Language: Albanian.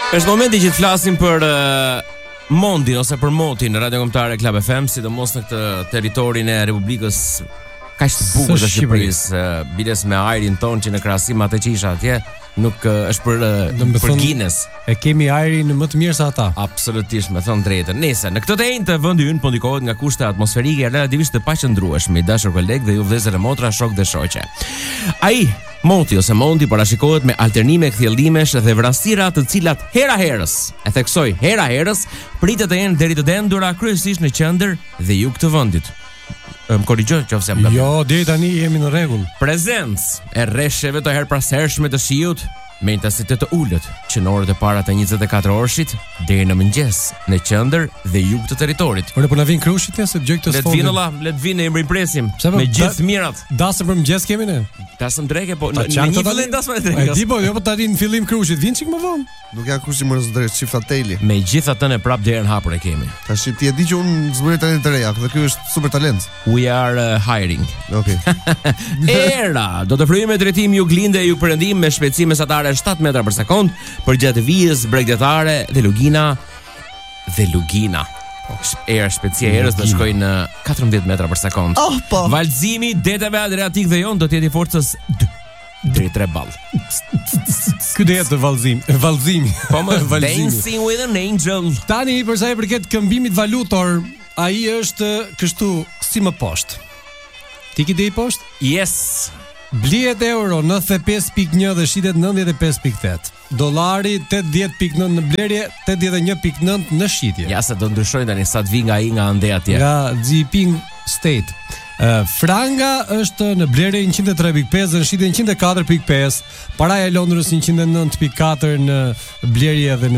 Është momenti që të flasim për Mondin ose për motin në Radio Kombëtare Club FM, sidomos në këtë territorin e Republikës kaq të bukur të Shqipërisë, biles me ajrin ton që në krahasim atë që isha atje, nuk është për Guinness. E kemi ajrin më të mirë se ata. Absolutisht, me thënë drejtën. Nëse në këtë të vendi ynë po ndikohet nga kushte atmosferike relativisht të paqëndrueshëm, i dashur koleg dhe ju vëllezër e motra, shok dhe shoqe. Ai Moti ose Mondi parashikohet me alternime kthjellimesh dhe vranësira të cilat hera herës, e theksoj hera herës, pritet të jenë deri të dendura kryesisht në qendër dhe jug të vendit. Më korrigjoj nëse jam gabim. Jo, deri tani jemi në rregull. Prezencë e rresheve të herprashershme të shiut me intensitet të ulët që në orët e para të 24 orëshit deri në mëngjes në qendër dhe jug të territorit. Ore, po na vin krushit se dëgjoj këtë sfondë. Le të vinë, e impresim me gjithë mirat. Dasëm për mëngjes kemi ne. Dasëm dreke, po në një fillim dasëm dreke. Ai di po, jo po tani në fillim krushit vin çik më vonë. Nuk janë krushi më drejt, çifta teli. Megjithatë ne prap derën hapur e kemi. Tash ti e di që unë zbuloj tani të reja, dhe ky është super talent. We are hiring. Okay. Era, do të frymë drejtim juglinde e jugperëndim me shpejtësi mesatare 7 metra për sekond për gjatë vijës bregdetare dhe Lugina. Erë shpejtësia e erës do shkojë në 14 metra për sekond. Valzimi deteve Adriatik dhe jon do të jetë i forcës 3 ball. Ky do jetë vallëzimi. Po më Dancing with an Angel. Tani për sa i përket këmbimit valutor, ai është kështu si më poshtë. Ti ke ide i poshtë? Yes. Blihet euro 95.1 dhe shitet 95.8. Dollari 80.9 në blerje, 81.9 në shitje. Ja se do ndryshojnë tani sa të vi nga ai nga ande atje. Nga Xiping State. Franga është në blerje 103.5 dhe në shitje 104.5. Paraja e Londrës 109.4 në blerje dhe në